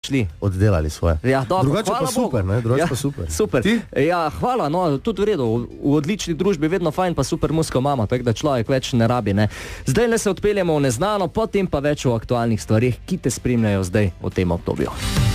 prišli. Oddelali svoje. Ja, dobro, drugače pa super, ne? Drugače pa super. Super. Ti? Ja, hvala, no, tudi v redu. V odlični družbi vedno fajn, pa super musko imamo, tako da človek več ne rabi, ne. Zdaj le se odpeljemo v neznano, potem pa več o aktualnih stvarih, ki te spremljajo zdaj v tem obdobju.